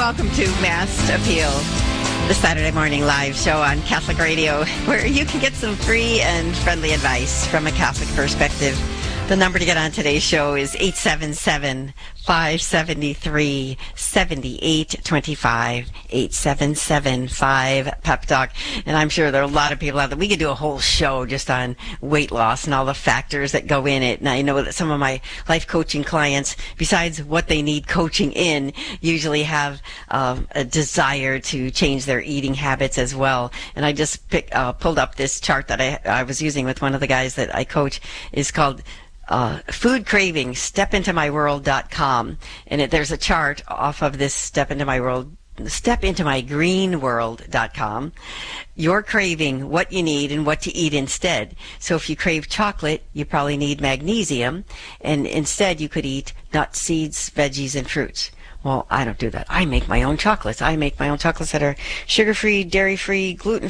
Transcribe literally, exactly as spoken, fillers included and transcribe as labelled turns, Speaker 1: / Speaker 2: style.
Speaker 1: welcome to Mass Appeal, the Saturday morning live show on Catholic Radio, where you can get some free and friendly advice from a Catholic perspective. The number to get on today's show is eight seven seven, five seven three, seven eight two five, eight seven seven, five, P E P Talk. And I'm sure there are a lot of people out there. We could do a whole show just on weight loss and all the factors that go in it. And I know that some of my life coaching clients, besides what they need coaching in, usually have um, a desire to change their eating habits as well. And I just pick, uh, pulled up this chart that I, I was using with one of the guys that I coach. It's called Uh, food craving, step into my world dot com, and it, there's a chart off of this step into my world, step into my green world dot com. You're craving what you need and what to eat instead. So if you crave chocolate, you probably need magnesium, and instead you could eat nuts, seeds, veggies, and fruits. Well, I don't do that. I make my own chocolates. I make my own chocolates that are sugar-free, dairy-free, gluten-free,